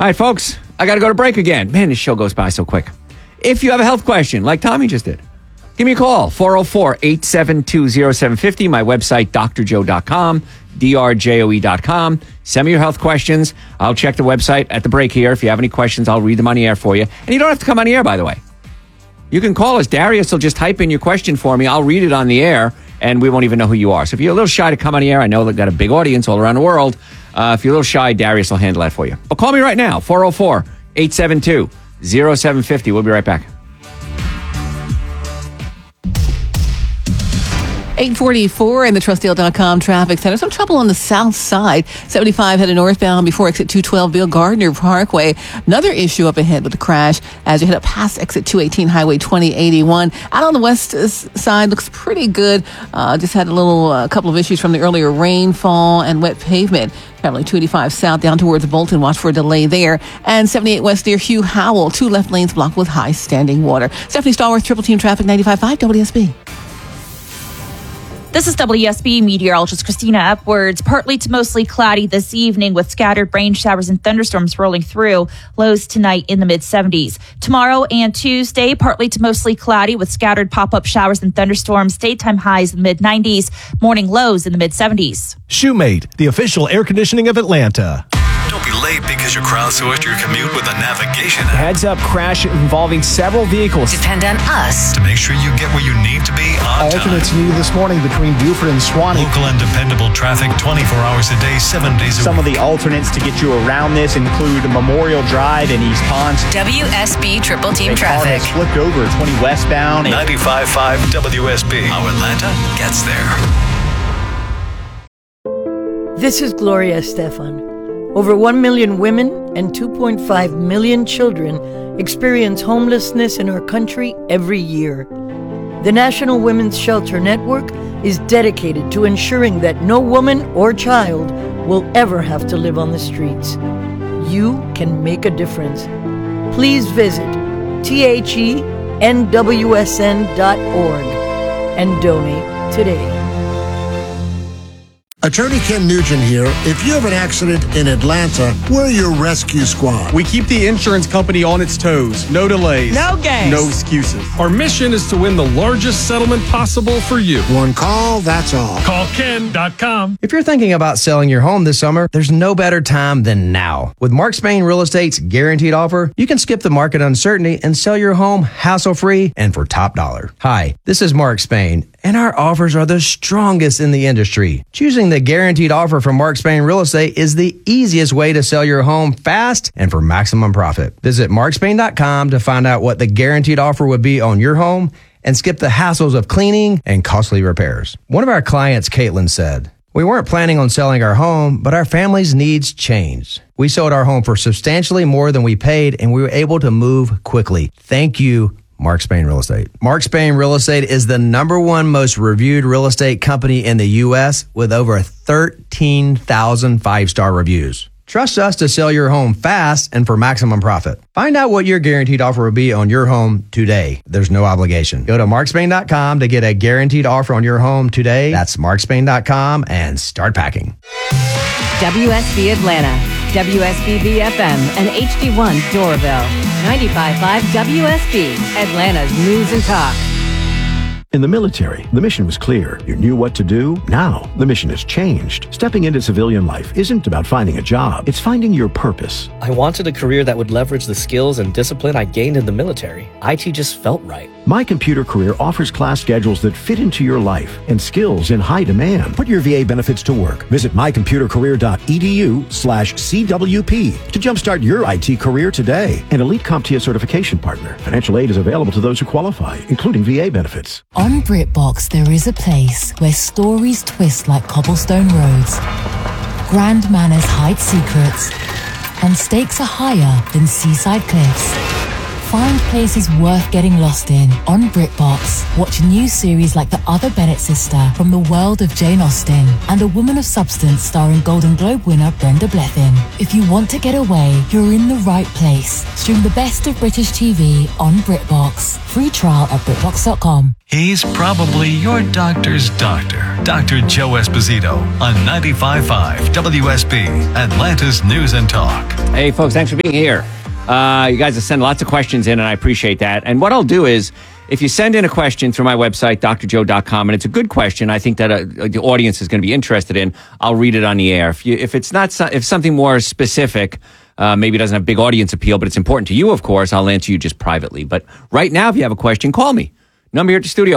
All right, folks, I got to go to break again. Man, this show goes by so quick. If you have a health question, like Tommy just did, give me a call, 404-872-0750. My website, drjoe.com, drjoe.com. Send me your health questions. I'll check the website at the break here. If you have any questions, I'll read them on the air for you. And you don't have to come on the air, by the way. You can call us. Darius will just type in your question for me. I'll read it on the air, and we won't even know who you are. So if you're a little shy to come on the air, I know they've got a big audience all around the world. If you're a little shy, Darius will handle that for you. But call me right now, 404-872-0750. We'll be right back. 844 in the TrustDeal.com traffic center. Some trouble on the south side. 75 headed northbound before exit 212 Bill Gardner Parkway. Another issue up ahead with the crash as you head up past exit 218 Highway 2081. Out on the west side looks pretty good. Just had a couple of issues from the earlier rainfall and wet pavement. Traveling 285 south down towards Bolton. Watch for a delay there. And 78 west near Hugh Howell. 2 left lanes blocked with high standing water. Stephanie Stallworth, Triple Team Traffic, 95.5 WSB. This is WSB meteorologist Christina Upwards. Partly to mostly cloudy this evening with scattered rain showers and thunderstorms rolling through. Lows tonight in the mid-70s. Tomorrow and Tuesday, partly to mostly cloudy with scattered pop-up showers and thunderstorms. Daytime highs in the mid-90s. Morning lows in the mid-70s. Shoemate, the official air conditioning of Atlanta. Don't be late because you crowdsourced your commute with a navigation app. Heads up crash involving several vehicles. Depend on us To make sure you get where you need to be on Alternates time. new this morning between Buford and Swanee. Local and dependable traffic 24 hours a day, 7 days a Some of week. the alternates to get you around this include Memorial Drive in East Ponce. WSB Triple Team A car Traffic. has flipped over 20 westbound. 95.5 WSB. How Atlanta gets there. This is Gloria Estefan. Over 1 million women and 2.5 million children experience homelessness in our country every year. The National Women's Shelter Network is dedicated to ensuring that no woman or child will ever have to live on the streets. You can make a difference. Please visit thenwsn.org and donate today. Attorney Ken Nugent here. If you have an accident in Atlanta, we're your rescue squad. We keep the insurance company on its toes. No delays. No games. No excuses. Our mission is to win the largest settlement possible for you. One call, that's all. Call Ken.com. If you're thinking about selling your home this summer, there's no better time than now. With Mark Spain Real Estate's guaranteed offer, you can skip the market uncertainty and sell your home hassle-free and for top dollar. Hi, this is Mark Spain, and our offers are the strongest in the industry. Choosing the guaranteed offer from Mark Spain Real Estate is the easiest way to sell your home fast and for maximum profit. Visit markspain.com to find out what the guaranteed offer would be on your home and skip the hassles of cleaning and costly repairs. One of our clients, Caitlin, said, "We weren't planning on selling our home, but our family's needs changed. We sold our home for substantially more than we paid, and we were able to move quickly. Thank you, Mark Spain Real Estate." Mark Spain Real Estate is the #1 most reviewed real estate company in the U.S. with over 13,000 5-star reviews. Trust us to sell your home fast and for maximum profit. Find out what your guaranteed offer will be on your home today. There's no obligation. Go to markspain.com to get a guaranteed offer on your home today. That's markspain.com and start packing. WSB Atlanta, WSB BFM, and HD1 Doraville. 95.5 WSB, Atlanta's News and Talk. In the military, the mission was clear. You knew what to do. Now, the mission has changed. Stepping into civilian life isn't about finding a job. It's finding your purpose. I wanted a career that would leverage the skills and discipline I gained in the military. IT just felt right. My Computer Career offers class schedules that fit into your life and skills in high demand. Put your VA benefits to work. Visit mycomputercareer.edu/CWP to jumpstart your IT career today. An elite CompTIA certification partner. Financial aid is available to those who qualify, including VA benefits. On BritBox, there is a place where stories twist like cobblestone roads, grand manners hide secrets, and stakes are higher than seaside cliffs. Find places worth getting lost in on BritBox. Watch new series like The Other Bennett Sister from the world of Jane Austen and A Woman of Substance starring Golden Globe winner Brenda Blethyn. If you want to get away, you're in the right place. Stream the best of British TV on BritBox. Free trial at BritBox.com. He's probably your doctor's doctor. Dr. Joe Esposito on 95.5 WSB, Atlanta's News and Talk. Hey, folks, thanks for being here. You guys have sent lots of questions in, and I appreciate that. And what I'll do is, if you send in a question through my website, drjoe.com, and it's a good question, I think that the audience is going to be interested in, I'll read it on the air. If something more specific, maybe it doesn't have big audience appeal, but it's important to you, of course, I'll answer you just privately. But right now, if you have a question, call me. Number here at the studio,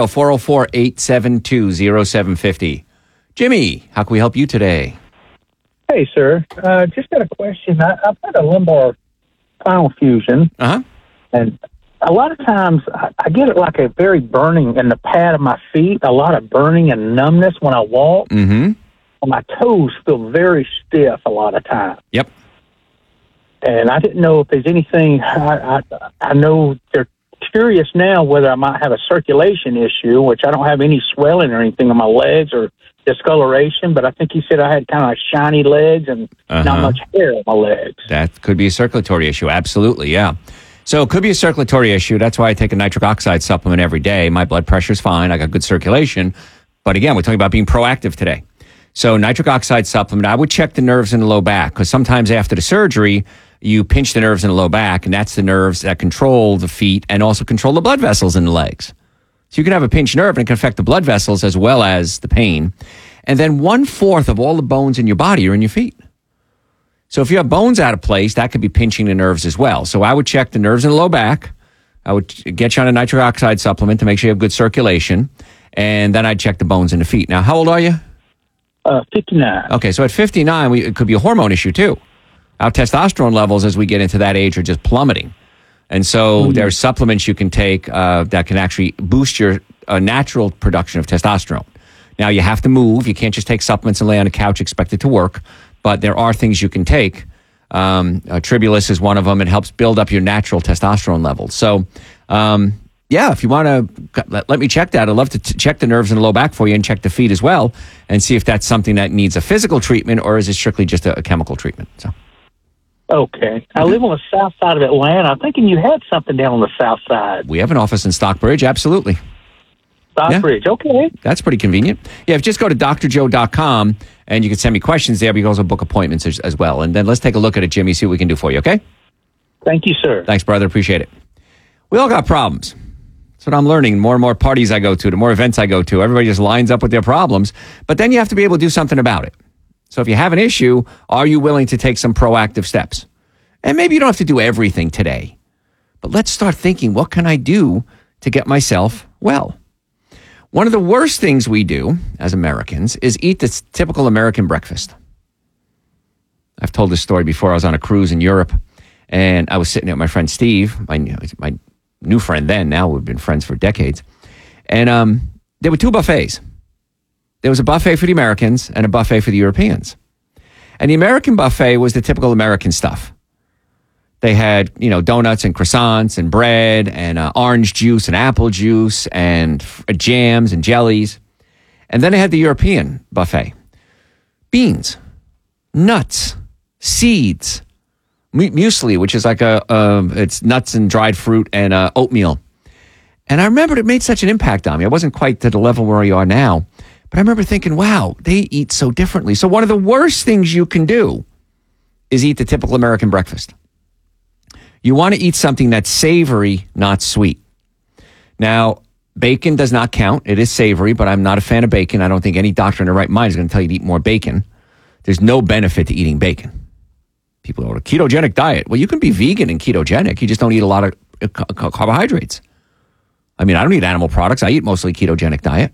404-872-0750. Jimmy, how can we help you today? Hey, sir. Just got a question. I've had a lumbar spinal fusion. And a lot of times I get it like a very burning in the pad of my feet, a lot of burning and numbness when I walk. Mm-hmm. And my toes feel very stiff a lot of times. Yep. And I didn't know if there's anything. I know they're curious now whether I might have a circulation issue, which I don't have any swelling or anything on my legs or discoloration, but I think he said I had kind of like shiny legs and not much hair on my legs. That could be a circulatory issue. Absolutely, yeah. So it could be a circulatory issue. That's why I take a nitric oxide supplement every day. My blood pressure's fine. I got good circulation. But again, we're talking about being proactive today. So nitric oxide supplement, I would check the nerves in the low back, because sometimes after the surgery, you pinch the nerves in the low back, and that's the nerves that control the feet and also control the blood vessels in the legs. So you can have a pinched nerve, and it can affect the blood vessels as well as the pain. And then 1/4 of all the bones in your body are in your feet. So if you have bones out of place, that could be pinching the nerves as well. So I would check the nerves in the low back. I would get you on a nitric oxide supplement to make sure you have good circulation. And then I'd check the bones in the feet. Now, how old are you? 59. Okay, so at 59, it could be a hormone issue too. Our testosterone levels as we get into that age are just plummeting. And so there are supplements you can take that can actually boost your natural production of testosterone. Now, you have to move. You can't just take supplements and lay on a couch, expect it to work. But there are things you can take. Tribulus is one of them. It helps build up your natural testosterone levels. So, if you want to let me check that. I'd love to check the nerves in the low back for you and check the feet as well and see if that's something that needs a physical treatment or is it strictly just a chemical treatment. So. Okay. I live on the south side of Atlanta. I'm thinking you had something down on the south side. We have an office in Stockbridge. Absolutely. Stockbridge. Okay. That's pretty convenient. Yeah, just go to drjoe.com and you can send me questions there. We can also book appointments as well. And then let's take a look at it, Jimmy, see what we can do for you, okay? Thank you, sir. Thanks, brother. Appreciate it. We all got problems. That's what I'm learning. More and more parties I go to, the more events I go to, everybody just lines up with their problems. But then you have to be able to do something about it. So if you have an issue, are you willing to take some proactive steps? And maybe you don't have to do everything today. But let's start thinking, what can I do to get myself well? One of the worst things we do as Americans is eat the typical American breakfast. I've told this story before. I was on a cruise in Europe, and I was sitting there with my friend Steve, my new friend then. Now we've been friends for decades. And there were two buffets. There was a buffet for the Americans and a buffet for the Europeans. And the American buffet was the typical American stuff. They had, donuts and croissants and bread and orange juice and apple juice and jams and jellies. And then they had the European buffet. Beans, nuts, seeds, muesli, which is like it's nuts and dried fruit and oatmeal. And I remembered it made such an impact on me. I wasn't quite to the level where you are now. But I remember thinking, wow, they eat so differently. So one of the worst things you can do is eat the typical American breakfast. You want to eat something that's savory, not sweet. Now, bacon does not count. It is savory, but I'm not a fan of bacon. I don't think any doctor in their right mind is going to tell you to eat more bacon. There's no benefit to eating bacon. People go, a ketogenic diet. Well, you can be vegan and ketogenic. You just don't eat a lot of carbohydrates. I mean, I don't eat animal products. I eat mostly ketogenic diet.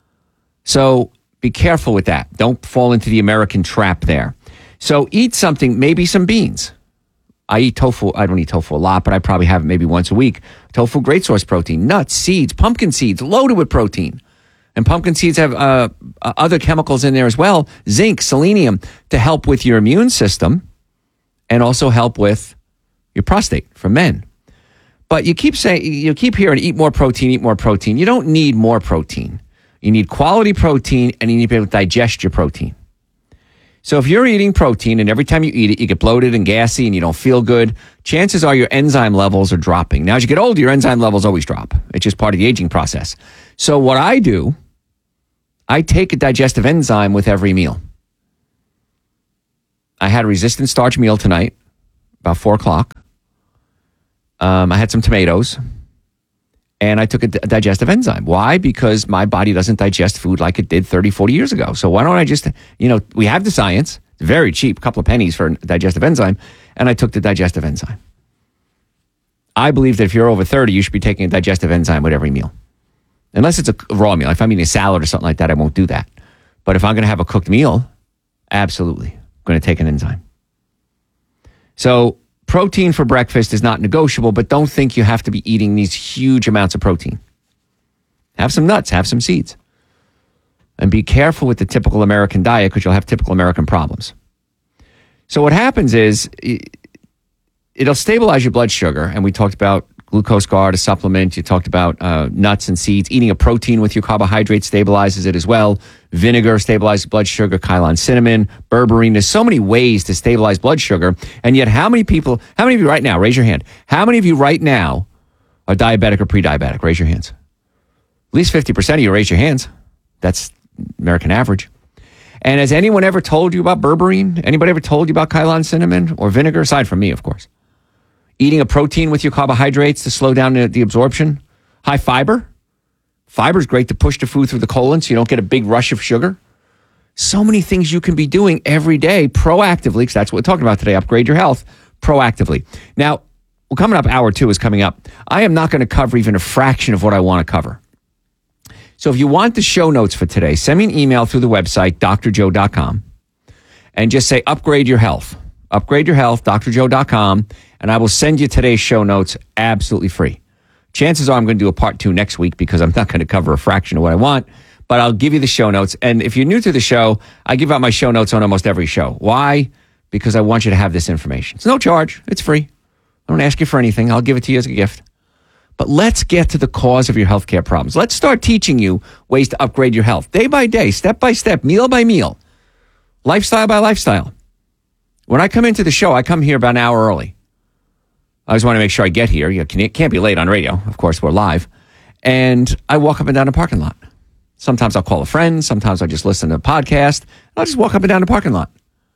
So be careful with that. Don't fall into the American trap there. So eat something, maybe some beans. I eat tofu. I don't eat tofu a lot, but I probably have it maybe once a week. Tofu, great source protein. Nuts, seeds, pumpkin seeds, loaded with protein. And pumpkin seeds have other chemicals in there as well, zinc, selenium, to help with your immune system and also help with your prostate for men. But you keep hearing eat more protein, eat more protein. You don't need more protein. You need quality protein, and you need to be able to digest your protein. So if you're eating protein and every time you eat it, you get bloated and gassy and you don't feel good, chances are your enzyme levels are dropping. Now, as you get older, your enzyme levels always drop. It's just part of the aging process. So what I do, I take a digestive enzyme with every meal. I had a resistant starch meal tonight, about 4 o'clock. I had some tomatoes. And I took a digestive enzyme. Why? Because my body doesn't digest food like it did 30, 40 years ago. So why don't I just, we have the science. It's very cheap, a couple of pennies for a digestive enzyme. And I took the digestive enzyme. I believe that if you're over 30, you should be taking a digestive enzyme with every meal. Unless it's a raw meal. If I'm eating a salad or something like that, I won't do that. But if I'm going to have a cooked meal, absolutely, I'm going to take an enzyme. So protein for breakfast is not negotiable, but don't think you have to be eating these huge amounts of protein. Have some nuts, have some seeds. And be careful with the typical American diet because you'll have typical American problems. So what happens is it'll stabilize your blood sugar. And we talked about Glucose Guard, a supplement. You talked about nuts and seeds. Eating a protein with your carbohydrates stabilizes it as well. Vinegar stabilizes blood sugar. Kylan cinnamon, berberine. There's so many ways to stabilize blood sugar. And yet how many of you right now, raise your hand. How many of you right now are diabetic or pre-diabetic? Raise your hands. At least 50% of you raise your hands. That's American average. And has anyone ever told you about berberine? Anybody ever told you about Kylan cinnamon or vinegar? Aside from me, of course. Eating a protein with your carbohydrates to slow down the absorption. High fiber. Fiber is great to push the food through the colon so you don't get a big rush of sugar. So many things you can be doing every day proactively, because that's what we're talking about today. Upgrade your health proactively. Now, coming up, hour 2 is coming up. I am not going to cover even a fraction of what I want to cover. So if you want the show notes for today, send me an email through the website, drjoe.com, and just say upgrade your health. Upgrade your health, drjoe.com, and I will send you today's show notes absolutely free. Chances are I'm going to do a part 2 next week because I'm not going to cover a fraction of what I want, but I'll give you the show notes. And if you're new to the show, I give out my show notes on almost every show. Why? Because I want you to have this information. It's no charge. It's free. I don't ask you for anything. I'll give it to you as a gift. But let's get to the cause of your healthcare problems. Let's start teaching you ways to upgrade your health day by day, step by step, meal by meal, lifestyle by lifestyle. When I come into the show, I come here about an hour early. I just want to make sure I get here. You can't be late on radio. Of course, we're live. And I walk up and down the parking lot. Sometimes I'll call a friend. Sometimes I'll just listen to a podcast. I'll just walk up and down the parking lot.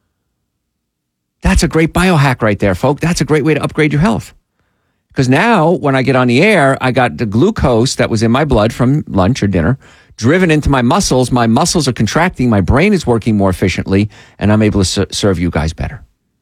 That's a great biohack right there, folks. That's a great way to upgrade your health. Because now, when I get on the air, I got the glucose that was in my blood from lunch or dinner driven into my muscles. My muscles are contracting. My brain is working more efficiently, and I'm able to serve you guys better.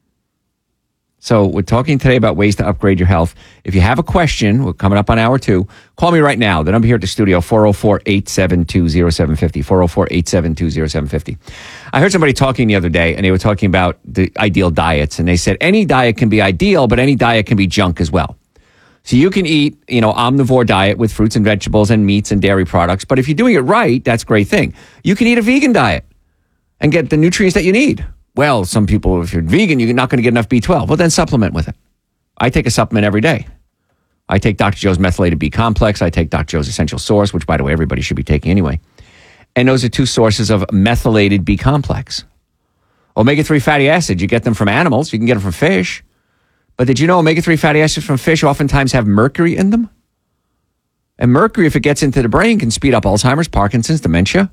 So we're talking today about ways to upgrade your health. If you have a question, we're coming up on hour 2, call me right now. The number here at the studio, 404-872-0750, 404-872-0750. I heard somebody talking the other day, and they were talking about the ideal diets, and they said any diet can be ideal, but any diet can be junk as well. So you can eat, omnivore diet with fruits and vegetables and meats and dairy products. But if you're doing it right, that's a great thing. You can eat a vegan diet and get the nutrients that you need. Well, some people, if you're vegan, you're not going to get enough B12. Well, then supplement with it. I take a supplement every day. I take Dr. Joe's Methylated B Complex. I take Dr. Joe's Essential Source, which, by the way, everybody should be taking anyway. And those are 2 sources of methylated B Complex. Omega-3 fatty acids, you get them from animals. You can get them from fish. But did you know omega-3 fatty acids from fish oftentimes have mercury in them? And mercury, if it gets into the brain, can speed up Alzheimer's, Parkinson's, dementia.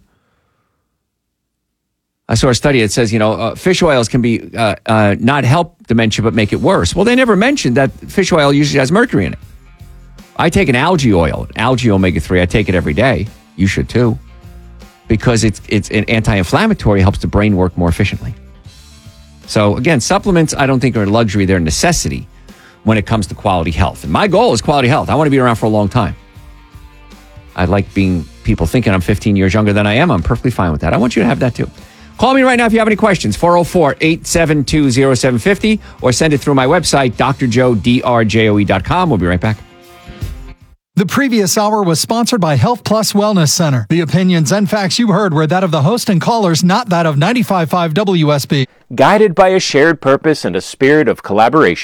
I saw a study that says, fish oils can be not help dementia, but make it worse. Well, they never mentioned that fish oil usually has mercury in it. I take an algae oil, algae omega-3. I take it every day. You should too. Because it's an anti-inflammatory, helps the brain work more efficiently. So again, supplements, I don't think are a luxury. They're a necessity when it comes to quality health. And my goal is quality health. I want to be around for a long time. I like people thinking I'm 15 years younger than I am. I'm perfectly fine with that. I want you to have that too. Call me right now if you have any questions, 404-872-0750, or send it through my website, drjoe.com. We'll be right back. The previous hour was sponsored by Health Plus Wellness Center. The opinions and facts you heard were that of the host and callers, not that of 95.5 WSB. Guided by a shared purpose and a spirit of collaboration,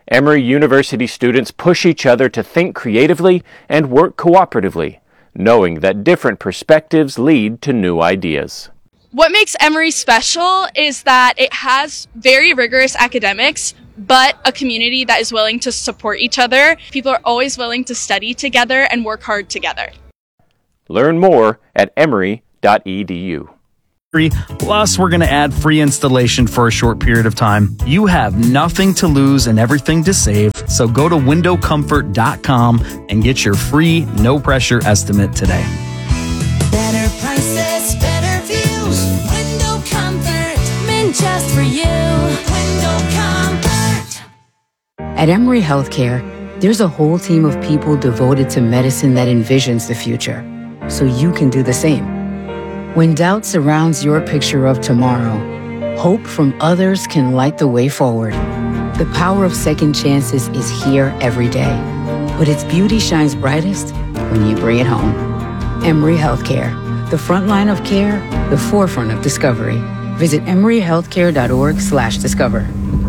Emory University students push each other to think creatively and work cooperatively, knowing that different perspectives lead to new ideas. What makes Emory special is that it has very rigorous academics, but a community that is willing to support each other. People are always willing to study together and work hard together. Learn more at emory.edu. Plus, we're going to add free installation for a short period of time. You have nothing to lose and everything to save. So go to windowcomfort.com and get your free, no-pressure estimate today. Better prices, better views. Window Comfort, meant just for you. Window Comfort. At Emory Healthcare, there's a whole team of people devoted to medicine that envisions the future, so you can do the same. When doubt surrounds your picture of tomorrow, hope from others can light the way forward. The power of second chances is here every day, but its beauty shines brightest when you bring it home. Emory Healthcare, the front line of care, the forefront of discovery. Visit emoryhealthcare.org/discover.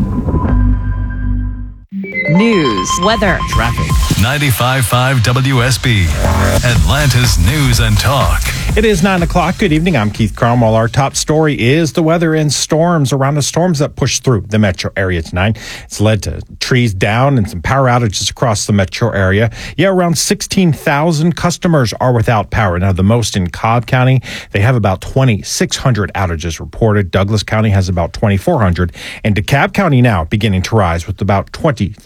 News, weather, traffic. 95.5 WSB, Atlanta's News and Talk. It is 9 o'clock. Good evening. I'm Keith Cromwell. Our top story is the weather and storms around the storms that pushed through the metro area tonight. It's led to trees down and some power outages across the metro area. Yeah, around 16,000 customers are without power. Now, the most in Cobb County. They have about 2,600 outages reported. Douglas County has about 2,400. And DeKalb County now beginning to rise with about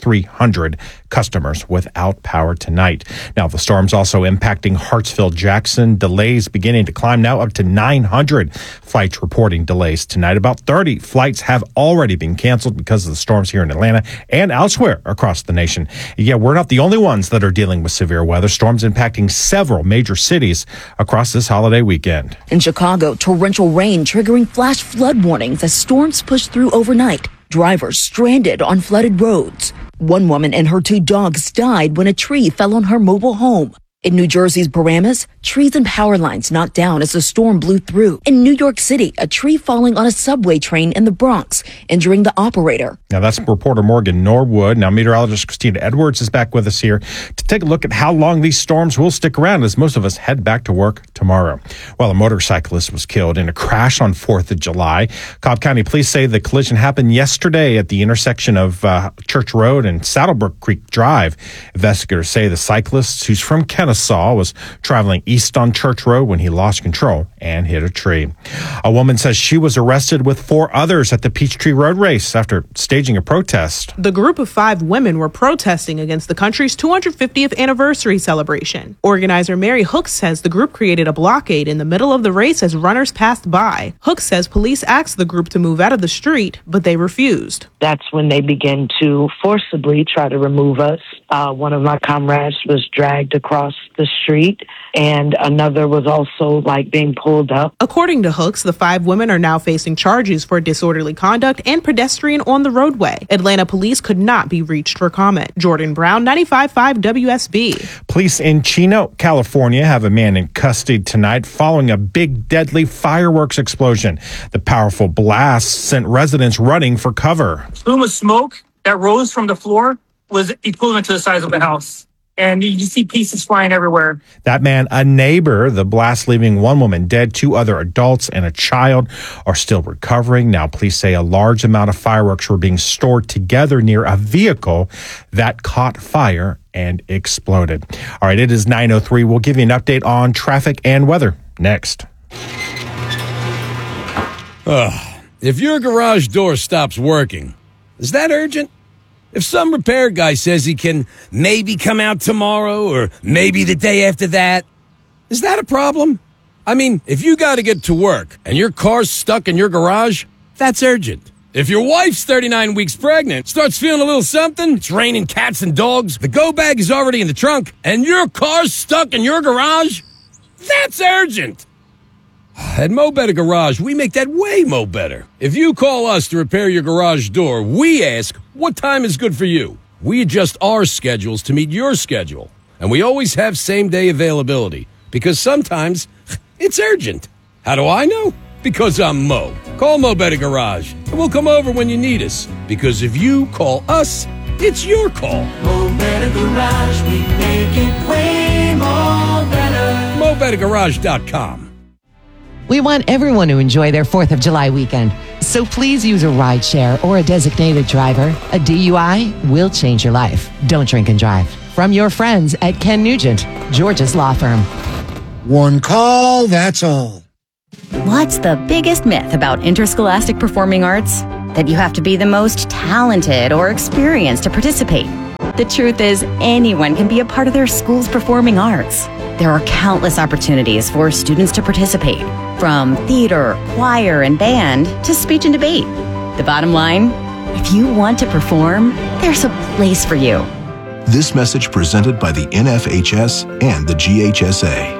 2,300 customers without power tonight. Now, the storm's also impacting Hartsville-Jackson. Delays beginning to climb now up to 900 flights reporting delays tonight. About 30 flights have already been canceled because of the storms here in Atlanta and elsewhere across the nation. Yeah, we're not the only ones that are dealing with severe weather. Storms impacting several major cities across this holiday weekend. In Chicago, torrential rain triggering flash flood warnings as storms push through overnight. Drivers stranded on flooded roads. One woman and her 2 dogs died when a tree fell on her mobile home. In New Jersey's Paramus, trees and power lines knocked down as the storm blew through. In New York City, a tree falling on a subway train in the Bronx, injuring the operator. Now, that's reporter Morgan Norwood. Now, meteorologist Christina Edwards is back with us here to take a look at how long these storms will stick around as most of us head back to work tomorrow. Well, a motorcyclist was killed in a crash on 4th of July. Cobb County police say the collision happened yesterday at the intersection of Church Road and Saddlebrook Creek Drive. Investigators say the cyclist, who's from Kennesaw, was traveling east on Church Road when he lost control and hit a tree. A woman says she was arrested with 4 others at the Peachtree Road Race after staging a protest. The group of 5 women were protesting against the country's 250th anniversary celebration. Organizer Mary Hooks says the group created a blockade in the middle of the race as runners passed by. Hooks says police asked the group to move out of the street, but they refused. That's when they began to forcibly try to remove us. One of my comrades was dragged across the street, and another was also being pulled up. According to Hooks, the 5 women are now facing charges for disorderly conduct and pedestrian on the roadway. Atlanta police could not be reached for comment. Jordan Brown, 95.5 WSB. Police in Chino, California have a man in custody tonight following a big deadly fireworks explosion. The powerful blast sent residents running for cover. The plume of smoke that rose from the floor was equivalent to the size of the house. And you see pieces flying everywhere. That man, a neighbor, the blast leaving 1 woman dead, 2 other adults and a child are still recovering. Now, police say a large amount of fireworks were being stored together near a vehicle that caught fire and exploded. All right, it is 9:03. We'll give you an update on traffic and weather next. If your garage door stops working, is that urgent? If some repair guy says he can maybe come out tomorrow or maybe the day after that, is that a problem? I mean, if you got to get to work and your car's stuck in your garage, that's urgent. If your wife's 39 weeks pregnant, starts feeling a little something, it's raining cats and dogs, the go bag is already in the trunk, and your car's stuck in your garage, that's urgent. At Mo Better Garage, we make that way mo better. If you call us to repair your garage door, we ask, what time is good for you? We adjust our schedules to meet your schedule. And we always have same-day availability, because sometimes it's urgent. How do I know? Because I'm Mo. Call Mo Better Garage, and we'll come over when you need us. Because if you call us, It's your call. Mo Better Garage, we make it way more better. MoBetterGarage.com. We want everyone to enjoy their 4th of July weekend. So please use a rideshare or a designated driver. A DUI will change your life. Don't drink and drive. From your friends at Ken Nugent, George's law firm. One call, that's all. What's the biggest myth about interscholastic performing arts? That you have to be the most talented or experienced to participate. The truth is, anyone can be a part of their school's performing arts. There are countless opportunities for students to participate, from theater, choir, and band to speech and debate. The bottom line, if you want to perform, there's a place for you. This message presented by the NFHS and the GHSA.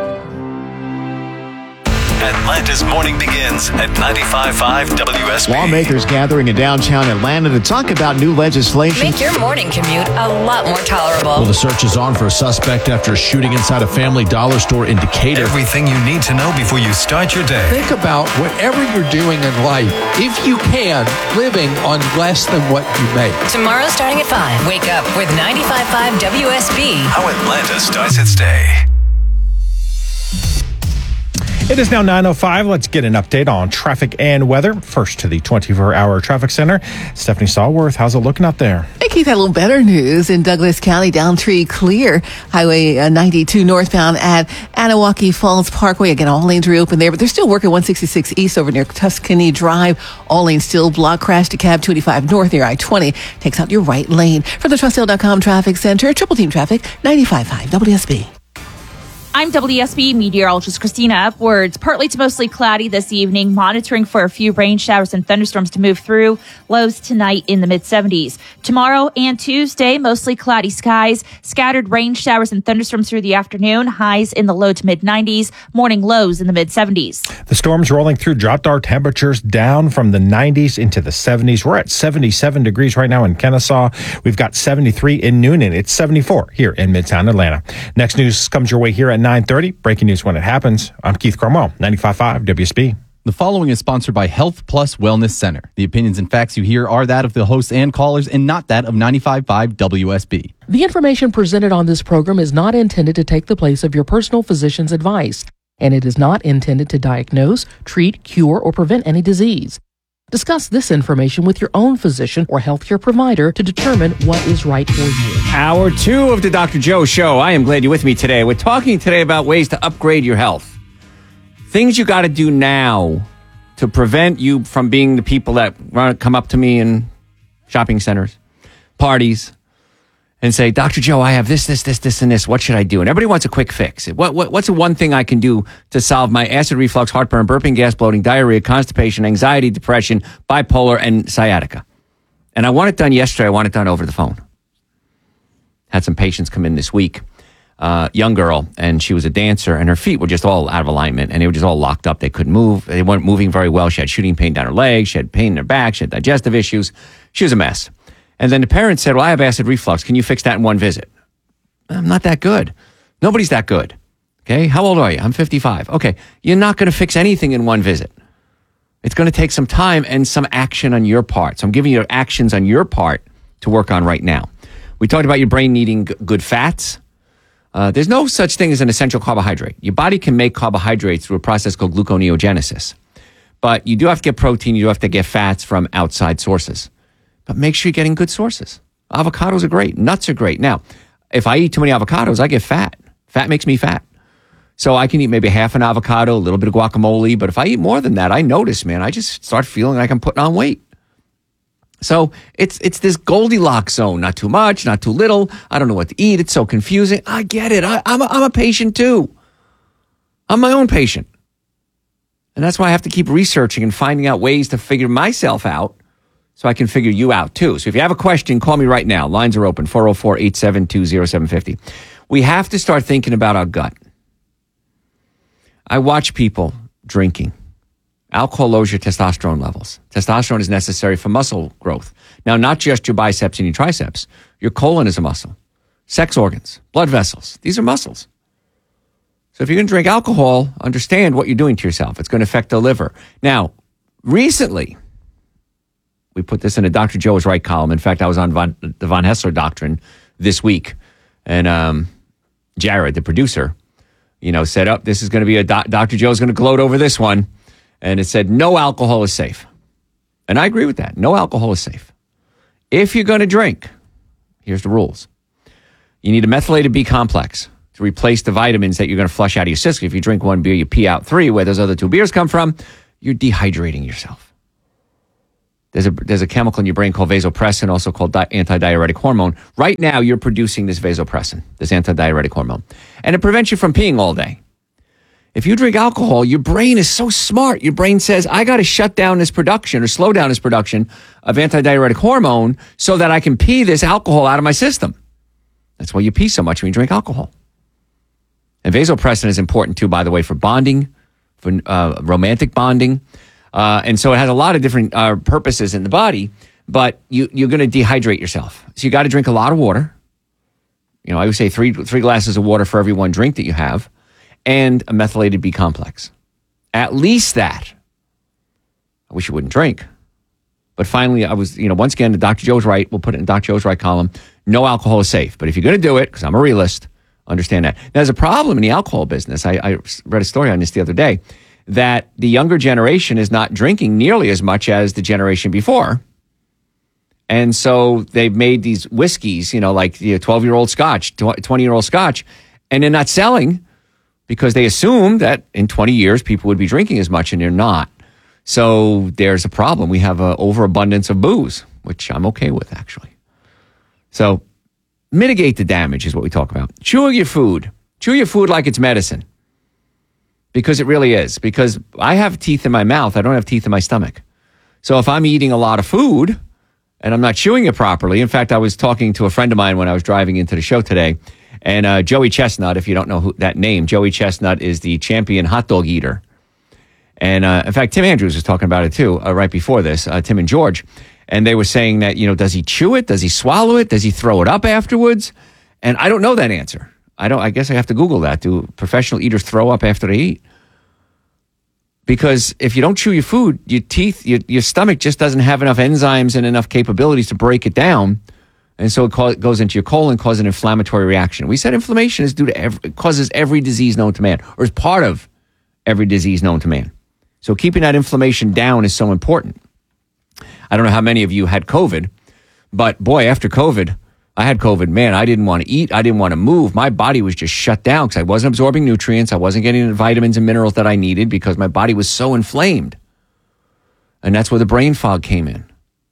Atlanta's morning begins at 95.5 WSB. Lawmakers gathering in downtown Atlanta to talk about new legislation. Make your morning commute a lot more tolerable. Well, the search is on for a suspect after a shooting inside a Family Dollar store in Decatur. Everything you need to know before you start your day. Think about whatever you're doing in life, if you can, living on less than what you make. Tomorrow starting at 5, wake up with 95.5 WSB. How Atlanta starts its day. It is now 9:05. Let's get an update on traffic and weather. First to the 24-hour traffic center. Stephanie Stallworth, how's it looking out there? Hey, Keith, had a little better news in Douglas County. Downtree clear. Highway 92 northbound at Anahuac Falls Parkway. Again, all lanes reopened there, but they're still working 166 east over near Tuscany Drive. All lanes still blocked. Crash to cab 285 north near I-20. Takes out your right lane. From the TrustL.com traffic center, triple team traffic, 95.5 WSB. I'm WSB meteorologist Christina Upwards. Partly to mostly cloudy this evening, monitoring for a few rain showers and thunderstorms to move through. Lows tonight in the mid-70s. Tomorrow and Tuesday, mostly cloudy skies. Scattered rain showers and thunderstorms through the afternoon. Highs in the low to mid-90s. Morning lows in the mid-70s. The storms rolling through dropped our temperatures down from the 90s into the 70s. We're at 77 degrees right now in Kennesaw. We've got 73 in Noonan. It's 74 here in Midtown Atlanta. Next news comes your way here at 9:30. Breaking news when it happens. I'm Keith Cromwell, 95.5 WSB. The following is sponsored by Health Plus Wellness Center. The opinions and facts you hear are that of the hosts and callers and not that of 95.5 WSB. The information presented on this program is not intended to take the place of your personal physician's advice, and it is not intended to diagnose, treat, cure, or prevent any disease. Discuss this information with your own physician or healthcare provider to determine what is right for you. Hour 2 of the Dr. Joe Show. I am glad you're with me today. We're talking today about ways to upgrade your health. Things you got to do now to prevent you from being the people that come up to me in shopping centers, parties, and say, Dr. Joe, I have this, and this. What should I do? And everybody wants a quick fix. What's the one thing I can do to solve my acid reflux, heartburn, burping, gas, bloating, diarrhea, constipation, anxiety, depression, bipolar, and sciatica? And I want it done yesterday. I want it done over the phone. Had some patients come in this week. Young girl, and she was a dancer, and her feet were just all out of alignment, and they were just all locked up. They couldn't move. They weren't moving very well. She had shooting pain down her legs. She had pain in her back. She had digestive issues. She was a mess. And then the parents said, well, I have acid reflux. Can you fix that in one visit? I'm not that good. Nobody's that good. Okay. How old are you? I'm 55. Okay. You're not going to fix anything in one visit. It's going to take some time and some action on your part. So I'm giving you actions on your part to work on right now. We talked about your brain needing good fats. There's no such thing as an essential carbohydrate. Your body can make carbohydrates through a process called gluconeogenesis. But you do have to get protein. You do have to get fats from outside sources. But make sure you're getting good sources. Avocados are great. Nuts are great. Now, if I eat too many avocados, I get fat. Fat makes me fat. So I can eat maybe half an avocado, a little bit of guacamole. But if I eat more than that, I notice, man, I just start feeling like I'm putting on weight. So it's this Goldilocks zone. Not too much, not too little. I don't know what to eat. It's so confusing. I get it. I'm a patient too. I'm my own patient. And that's why I have to keep researching and finding out ways to figure myself out so I can figure you out too. So if you have a question, call me right now. Lines are open, 404-872-0750. We have to start thinking about our gut. I watch people drinking. Alcohol lowers your testosterone levels. Testosterone is necessary for muscle growth. Now, not just your biceps and your triceps. Your colon is a muscle. Sex organs, blood vessels, these are muscles. So if you're going to drink alcohol, understand what you're doing to yourself. It's going to affect the liver. Now, recently, We put this in a Dr. Joe is Right column. In fact, I was on the Von Hessler Doctrine this week. And Jared, the producer, said, this is going to be Dr. Joe's going to gloat over this one. And it said, no alcohol is safe. And I agree with that. No alcohol is safe. If you're going to drink, here's the rules. You need a methylated B complex to replace the vitamins that you're going to flush out of your system. If you drink one beer, you pee out 3. Where those other 2 beers come from, you're dehydrating yourself. There's a chemical in your brain called vasopressin, also called antidiuretic hormone. Right now, you're producing this vasopressin, this antidiuretic hormone. And it prevents you from peeing all day. If you drink alcohol, your brain is so smart. Your brain says, I got to shut down this production or slow down this production of antidiuretic hormone so that I can pee this alcohol out of my system. That's why you pee so much when you drink alcohol. And vasopressin is important too, by the way, for bonding, for romantic bonding. And so it has a lot of different purposes in the body, but you're going to dehydrate yourself. So you got to drink a lot of water. I would say three glasses of water for every 1 drink that you have, and a methylated B complex. At least that. I wish you wouldn't drink. But finally, I was, once again, the Dr. Joe's Right. We'll put it in Dr. Joe's Right column. No alcohol is safe. But if you're going to do it, because I'm a realist, understand that. Now, there's a problem in the alcohol business. I read a story on this the other day, that the younger generation is not drinking nearly as much as the generation before. And so they've made these whiskeys, like 12-year-old scotch, 20-year-old scotch, and they're not selling because they assume that in 20 years people would be drinking as much, and they're not. So there's a problem. We have an overabundance of booze, which I'm okay with, actually. So mitigate the damage is what we talk about. Chew your food. Chew your food like it's medicine. Because it really is. Because I have teeth in my mouth. I don't have teeth in my stomach. So if I'm eating a lot of food and I'm not chewing it properly. In fact, I was talking to a friend of mine when I was driving into the show today. And Joey Chestnut, if you don't know that name, Joey Chestnut is the champion hot dog eater. And in fact, Tim Andrews was talking about it too, right before this, Tim and George. And they were saying that, does he chew it? Does he swallow it? Does he throw it up afterwards? And I don't know that answer. I guess I have to Google that. Do professional eaters throw up after they eat? Because if you don't chew your food, your teeth, your stomach just doesn't have enough enzymes and enough capabilities to break it down. And so it goes into your colon, causes an inflammatory reaction. We said inflammation is causes every disease known to man, or is part of every disease known to man. So keeping that inflammation down is so important. I don't know how many of you had COVID, but boy, after COVID, I had COVID. Man, I didn't want to eat. I didn't want to move. My body was just shut down because I wasn't absorbing nutrients. I wasn't getting the vitamins and minerals that I needed because my body was so inflamed. And that's where the brain fog came in.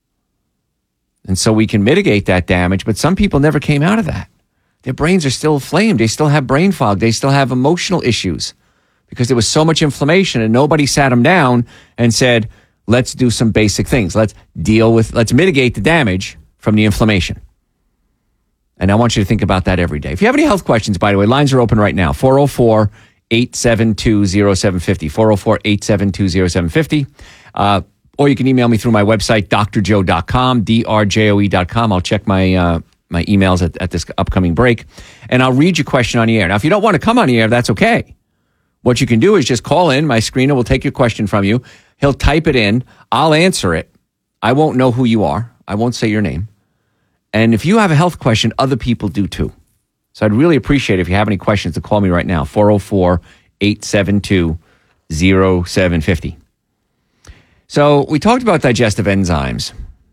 And so we can mitigate that damage, but some people never came out of that. Their brains are still inflamed. They still have brain fog. They still have emotional issues because there was so much inflammation and nobody sat them down and said, let's do some basic things. Let's mitigate the damage from the inflammation. And I want you to think about that every day. If you have any health questions, by the way, lines are open right now. 404-872-0750. 404-872-0750. Or you can email me through my website, drjoe.com, drjoe.com. I'll check my emails at this upcoming break, and I'll read your question on the air. Now, if you don't want to come on the air, that's okay. What you can do is just call in. My screener will take your question from you. He'll type it in. I'll answer it. I won't know who you are. I won't say your name. And if you have a health question, other people do too. So I'd really appreciate it if you have any questions to call me right now, 404-872-0750. So we talked about digestive enzymes.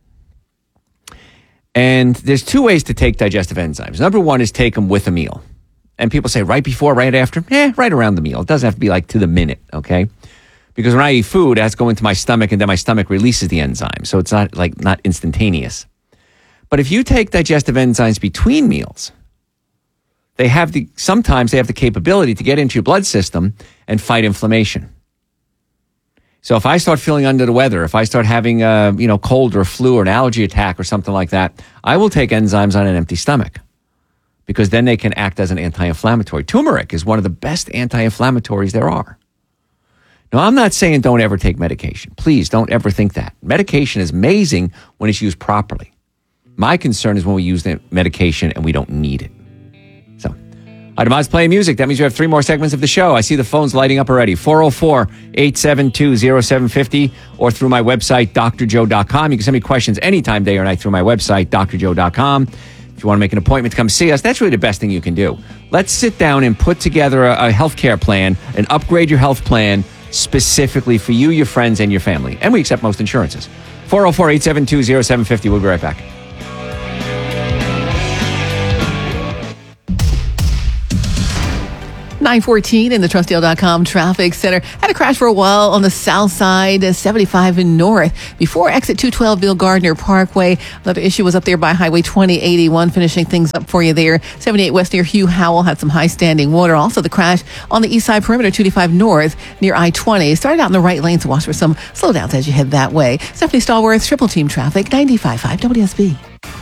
And there's 2 ways to take digestive enzymes. Number 1 is take them with a meal. And people say right before, right after? Right around the meal. It doesn't have to be like to the minute, okay? Because when I eat food, it has to go into my stomach, and then my stomach releases the enzyme. So it's not instantaneous. But if you take digestive enzymes between meals, sometimes they have the capability to get into your blood system and fight inflammation. So if I start feeling under the weather, if I start having a cold or flu or an allergy attack or something like that, I will take enzymes on an empty stomach because then they can act as an anti-inflammatory. Turmeric is one of the best anti-inflammatories there are. Now, I'm not saying don't ever take medication. Please don't ever think that. Medication is amazing when it's used properly. My concern is when we use the medication and we don't need it. So Además, playing music. That means you have 3 more segments of the show. I see the phones lighting up already. 404-872-0750 or through my website, drjoe.com. You can send me questions anytime, day or night, through my website, drjoe.com. If you want to make an appointment to come see us, that's really the best thing you can do. Let's sit down and put together a healthcare plan and upgrade your health plan specifically for you, your friends, and your family. And we accept most insurances. 404-872-0750. We'll be right back. .914 in the Trustdale.com traffic center. Had a crash for a while on the south side, 75 and north. Before exit 212 Bill Gardner Parkway. Another issue was up there by Highway 2081, finishing things up for you there. 78 west near Hugh Howell had some high standing water. Also the crash on the east side perimeter, 285 north near I-20. Started out in the right lane, so watch for some slowdowns as you head that way. Stephanie Stallworth, Triple Team Traffic, 95.5 WSB.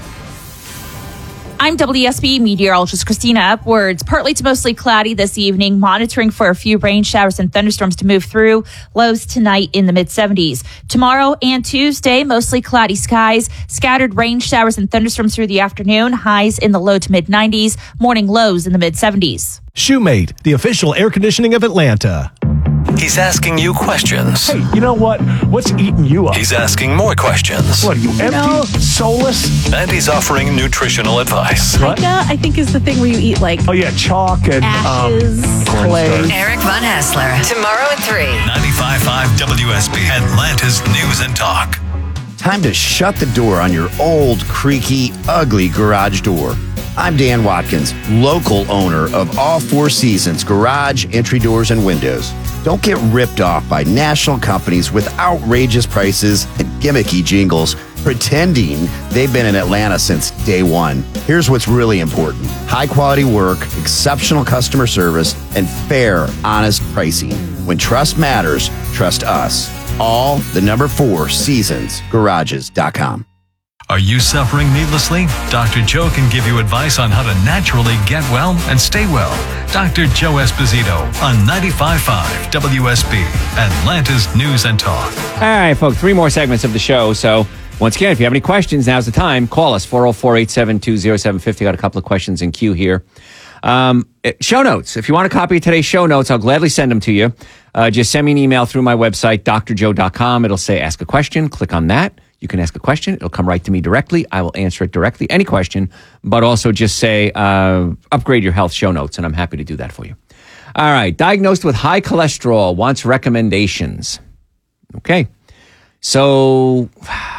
I'm WSB meteorologist Christina Upwards. Partly to mostly cloudy this evening, monitoring for a few rain showers and thunderstorms to move through. Lows tonight in the mid-70s. Tomorrow and Tuesday, mostly cloudy skies. Scattered rain showers and thunderstorms through the afternoon. Highs in the low to mid-90s. Morning lows in the mid-70s. Shoemate, the official air conditioning of Atlanta. He's asking you questions. Hey, you know what? What's eating you up? He's asking more questions. What are you, empty? Soulless? And he's offering nutritional advice. Pica, I think, is the thing where you eat like chalk and ashes, clay. Eric Von Hassler, tomorrow at 3. 95.5 WSB, Atlanta's News and Talk. Time to shut the door on your old, creaky, ugly garage door. I'm Dan Watkins, local owner of All Four Seasons Garage, Entry Doors, and Windows. Don't get ripped off by national companies with outrageous prices and gimmicky jingles pretending they've been in Atlanta since day one. Here's what's really important: high quality work, exceptional customer service, and fair, honest pricing. When trust matters, trust us. All the number 4 Seasons Garages.com. Are you suffering needlessly? Dr. Joe can give you advice on how to naturally get well and stay well. Dr. Joe Esposito on 95.5 WSB, Atlanta's News and Talk. All right, folks, 3 more segments of the show. So, once again, if you have any questions, now's the time. Call us, 404-872-0750. Got a couple of questions in queue here. Show notes. If you want a copy of today's show notes, I'll gladly send them to you. Just send me an email through my website, drjoe.com. It'll say ask a question. Click on that. You can ask a question. It'll come right to me directly. I will answer it directly, any question, but also just say upgrade your health show notes, and I'm happy to do that for you. All right. Diagnosed with high cholesterol, wants recommendations. Okay. So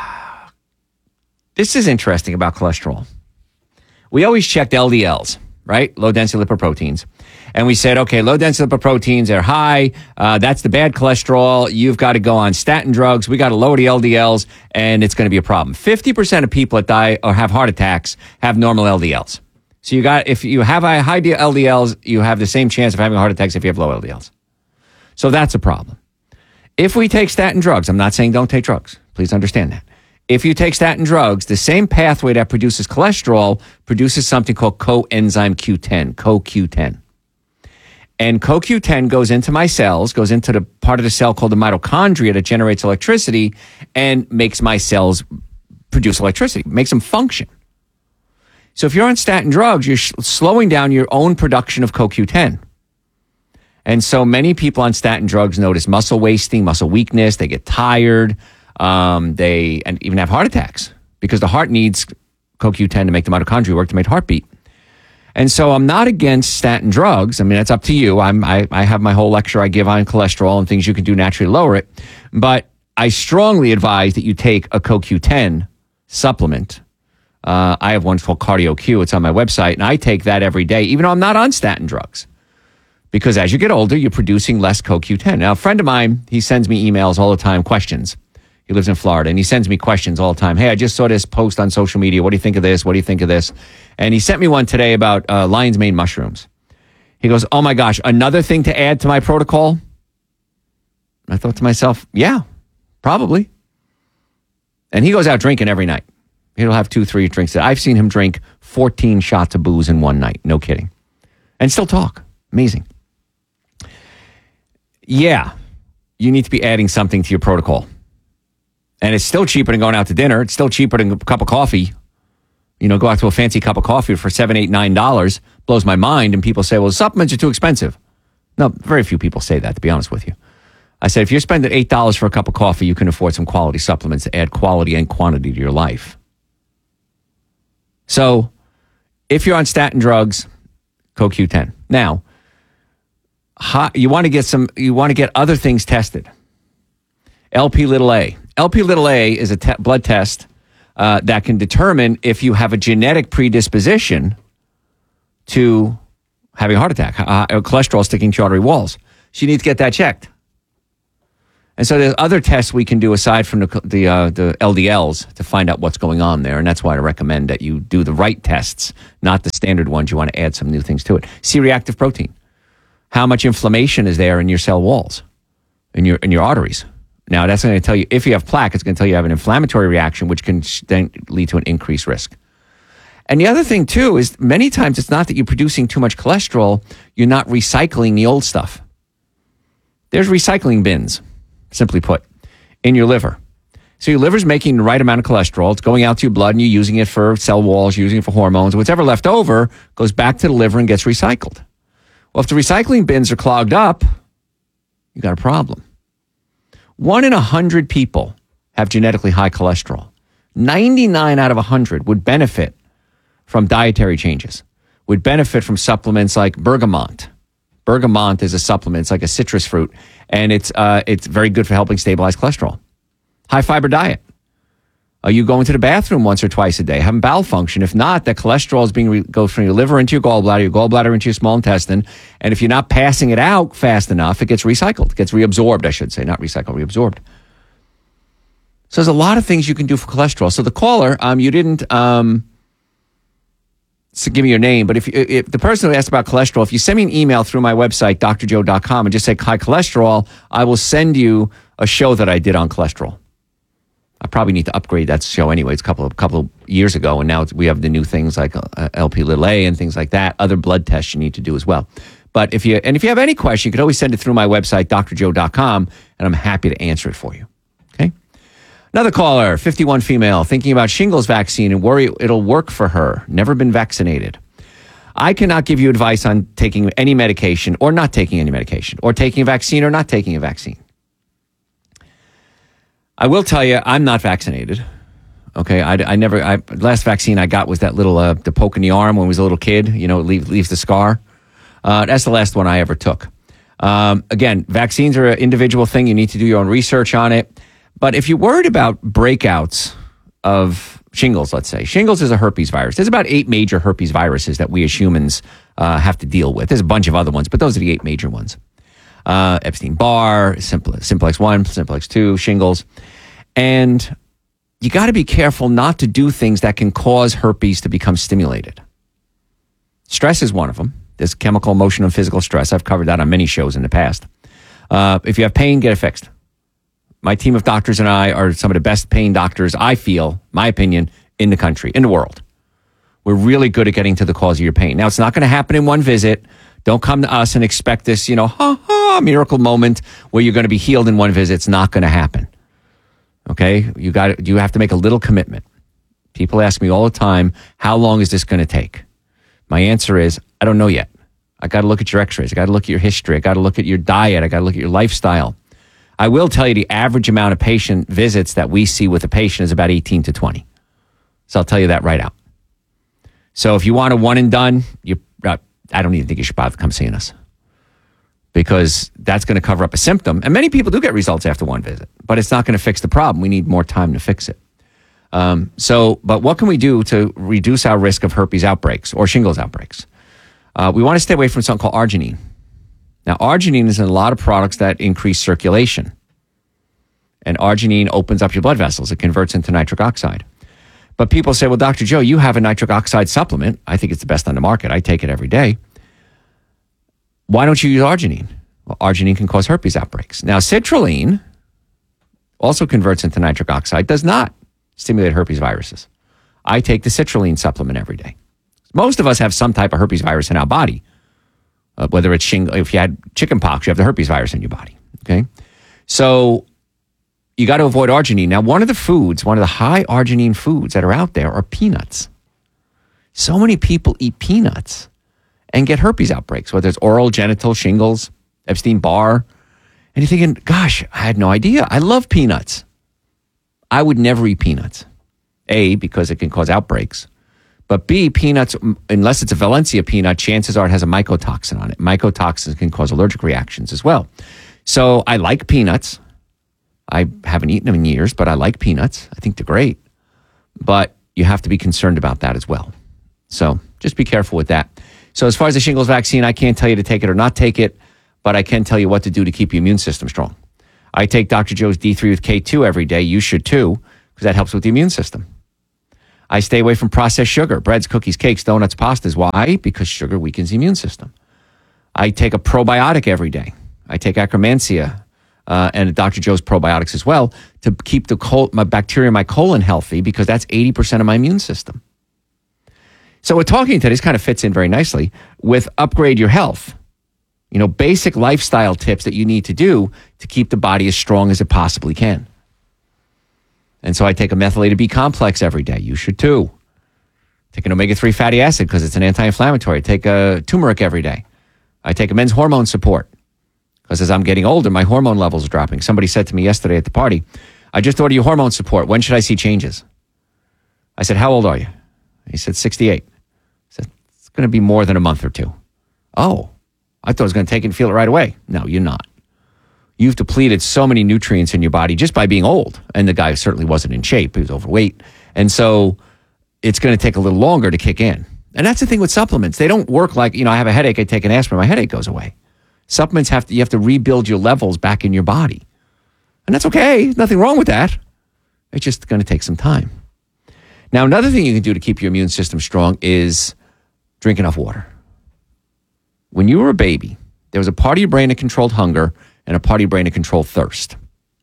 this is interesting about cholesterol. We always checked LDLs, right? Low density lipoproteins. And we said, okay, low density lipoproteins are high. That's the bad cholesterol. You've got to go on statin drugs. We got to lower the LDLs, and it's going to be a problem. 50% of people that die or have heart attacks have normal LDLs. So if you have a high LDLs, you have the same chance of having heart attacks if you have low LDLs. So that's a problem. If we take statin drugs, I'm not saying don't take drugs. Please understand that. If you take statin drugs, the same pathway that produces cholesterol produces something called coenzyme Q10, CoQ10. And CoQ10 goes into my cells, goes into the part of the cell called the mitochondria that generates electricity and makes my cells produce electricity, makes them function. So if you're on statin drugs, you're slowing down your own production of CoQ10. And so many people on statin drugs notice muscle wasting, muscle weakness. They get tired. They even have heart attacks because the heart needs CoQ10 to make the mitochondria work to make the heart beat. And so I'm not against statin drugs. I mean, that's up to you. I have my whole lecture I give on cholesterol and things you can do naturally to lower it. But I strongly advise that you take a CoQ10 supplement. I have one called Cardio Q. It's on my website. And I take that every day, even though I'm not on statin drugs. Because as you get older, you're producing less CoQ10. Now, a friend of mine, he sends me emails all the time, questions. He lives in Florida, and he sends me questions all the time. Hey, I just saw this post on social media. What do you think of this? What do you think of this? And he sent me one today about lion's mane mushrooms. He goes, oh my gosh, another thing to add to my protocol? I thought to myself, yeah, probably. And he goes out drinking every night. He'll have 2-3 drinks. I've seen him drink 14 shots of booze in one night. No kidding. And still talk. Amazing. Yeah, you need to be adding something to your protocol. And it's still cheaper than going out to dinner. It's still cheaper than a cup of coffee. You know, go out to a fancy cup of coffee for $7, $8, $9. blows my mind. And people say, well, supplements are too expensive. No, very few people say that, to be honest with you. I said, if you're spending $8 for a cup of coffee, you can afford some quality supplements to add quality and quantity to your life. So if you're on statin drugs, CoQ10. Now, you want to get other things tested. LP-little-A. LP-little-A is a blood test that can determine if you have a genetic predisposition to having a heart attack, cholesterol sticking to your artery walls. So you need to get that checked. And so there's other tests we can do aside from the LDLs to find out what's going on there. And that's why I recommend that you do the right tests, not the standard ones. You want to add some new things to it. C-reactive protein. How much inflammation is there in your cell walls, in your arteries? Now, that's going to tell you, if you have plaque, it's going to tell you have an inflammatory reaction, which can then lead to an increased risk. And the other thing, too, is many times it's not that you're producing too much cholesterol, you're not recycling the old stuff. There's recycling bins, simply put, in your liver. So your liver's making the right amount of cholesterol. It's going out to your blood and you're using it for cell walls, you're using it for hormones. Whatever left over goes back to the liver and gets recycled. Well, if the recycling bins are clogged up, you got a problem. 1 in 100 people have genetically high cholesterol. 99 out of 100 would benefit from dietary changes, would benefit from supplements like bergamot. Bergamot is a supplement. It's like a citrus fruit, and it's very good for helping stabilize cholesterol. High fiber diet. Are you going to the bathroom once or twice a day? Having bowel function? If not, that cholesterol is goes from your liver into your gallbladder into your small intestine. And if you're not passing it out fast enough, it gets recycled. It gets reabsorbed, I should say. Not recycled, reabsorbed. So there's a lot of things you can do for cholesterol. So the caller, you didn't give me your name, but if the person who asked about cholesterol, if you send me an email through my website, drjoe.com, and just say high cholesterol, I will send you a show that I did on cholesterol. I probably need to upgrade that show anyway. It's a couple of years ago, and now we have the new things like LP-little-A and things like that. Other blood tests you need to do as well. But if you have any question, you can always send it through my website, drjoe.com, and I'm happy to answer it for you. Okay. Another caller, 51 female, thinking about shingles vaccine and worry it'll work for her. Never been vaccinated. I cannot give you advice on taking any medication or not taking any medication, or taking a vaccine or not taking a vaccine. I will tell you, I'm not vaccinated. Okay, last vaccine I got was that little the poke in the arm when I was a little kid. You know, it leaves the scar. That's the last one I ever took. Again, vaccines are an individual thing. You need to do your own research on it. But if you're worried about breakouts of shingles, let's say, shingles is a herpes virus. There's about 8 major herpes viruses that we as humans have to deal with. There's a bunch of other ones, but those are the 8 major ones. Epstein-Barr, simplex 1, simplex 2, shingles. And you got to be careful not to do things that can cause herpes to become stimulated. Stress is one of them. There's chemical, emotional, and physical stress. I've covered that on many shows in the past. If you have pain, get it fixed. My team of doctors and I are some of the best pain doctors, I feel, my opinion, in the country, in the world. We're really good at getting to the cause of your pain. Now, it's not going to happen in one visit. Don't come to us and expect this, miracle moment where you're going to be healed in one visit. It's not going to happen. Okay? You have to make a little commitment. People ask me all the time, how long is this going to take? My answer is, I don't know yet. I got to look at your x-rays. I got to look at your history. I got to look at your diet. I got to look at your lifestyle. I will tell you the average amount of patient visits that we see with a patient is about 18 to 20. So I'll tell you that right out. So if you want a one and done, I don't even think you should bother come seeing us, because that's going to cover up a symptom. And many people do get results after one visit, but it's not going to fix the problem. We need more time to fix it. But what can we do to reduce our risk of herpes outbreaks or shingles outbreaks? We want to stay away from something called arginine. Now, arginine is in a lot of products that increase circulation. And arginine opens up your blood vessels. It converts into nitric oxide. But people say, well, Dr. Joe, you have a nitric oxide supplement. I think it's the best on the market. I take it every day. Why don't you use arginine? Well, arginine can cause herpes outbreaks. Now, citrulline also converts into nitric oxide, does not stimulate herpes viruses. I take the citrulline supplement every day. Most of us have some type of herpes virus in our body. Whether it's if you had chicken pox, you have the herpes virus in your body. Okay. So you got to avoid arginine. Now, one of the high arginine foods that are out there are peanuts. So many people eat peanuts and get herpes outbreaks, whether it's oral, genital, shingles, Epstein-Barr. And you're thinking, gosh, I had no idea. I love peanuts. I would never eat peanuts. A, because it can cause outbreaks. But B, peanuts, unless it's a Valencia peanut, chances are it has a mycotoxin on it. Mycotoxins can cause allergic reactions as well. So I like peanuts. I haven't eaten them in years, but I like peanuts. I think they're great. But you have to be concerned about that as well. So just be careful with that. So as far as the shingles vaccine, I can't tell you to take it or not take it, but I can tell you what to do to keep your immune system strong. I take Dr. Joe's D3 with K2 every day. You should too, because that helps with the immune system. I stay away from processed sugar, breads, cookies, cakes, donuts, pastas. Why? Because sugar weakens the immune system. I take a probiotic every day. I take Akkermansia and Dr. Joe's probiotics as well to keep my bacteria in my colon healthy, because that's 80% of my immune system. So we're talking today, this kind of fits in very nicely with Upgrade Your Health. Basic lifestyle tips that you need to do to keep the body as strong as it possibly can. And so I take a methylated B complex every day. You should too. Take an omega-3 fatty acid because it's an anti-inflammatory. I take a turmeric every day. I take a men's hormone support because as I'm getting older, my hormone levels are dropping. Somebody said to me yesterday at the party, I just ordered your hormone support. When should I see changes? I said, how old are you? He said, 68. I said, it's going to be more than a month or two. Oh, I thought I was going to take it and feel it right away. No, you're not. You've depleted so many nutrients in your body just by being old. And the guy certainly wasn't in shape. He was overweight. And so it's going to take a little longer to kick in. And that's the thing with supplements. They don't work like, I have a headache, I take an aspirin, my headache goes away. Supplements you have to rebuild your levels back in your body. And that's okay. There's nothing wrong with that. It's just going to take some time. Now, another thing you can do to keep your immune system strong is drink enough water. When you were a baby, there was a part of your brain that controlled hunger and a part of your brain that controlled thirst.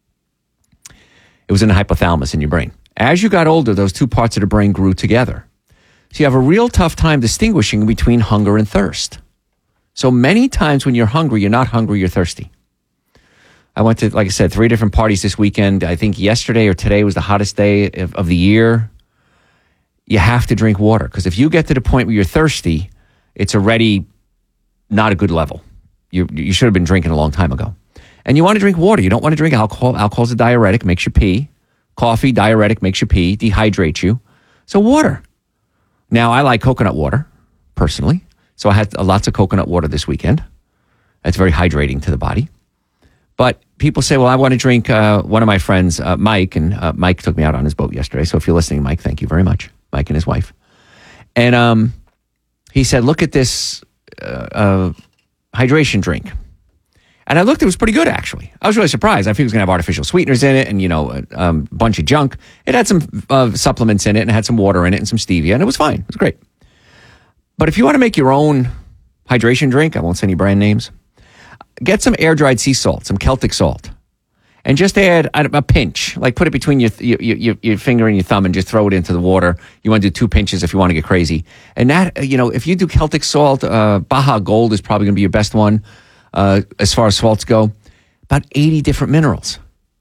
It was in the hypothalamus in your brain. As you got older, those two parts of the brain grew together. So you have a real tough time distinguishing between hunger and thirst. So many times when you're hungry, you're not hungry, you're thirsty. I went to, like I said, 3 different parties this weekend. I think yesterday or today was the hottest day of the year. You have to drink water, because if you get to the point where you're thirsty, it's already not a good level. You should have been drinking a long time ago. And you want to drink water. You don't want to drink alcohol. Alcohol's a diuretic, makes you pee. Coffee, diuretic, makes you pee, dehydrates you. So water. Now, I like coconut water, personally. So I had lots of coconut water this weekend. That's very hydrating to the body. But people say, well, I want to drink, one of my friends, Mike, and Mike took me out on his boat yesterday. So if you're listening, Mike, thank you very much. Mike and his wife. And he said, look at this hydration drink. And I looked, it was pretty good, actually. I was really surprised. I figured it was going to have artificial sweeteners in it and, a bunch of junk. It had some supplements in it and it had some water in it and some stevia, and it was fine. It was great. But if you want to make your own hydration drink, I won't say any brand names, get some air-dried sea salt, some Celtic salt, and just add a pinch. Like put it between your finger and your thumb and just throw it into the water. You want to do 2 pinches if you want to get crazy. And that, if you do Celtic salt, Baja Gold is probably going to be your best one. As far as salts go, about 80 different minerals.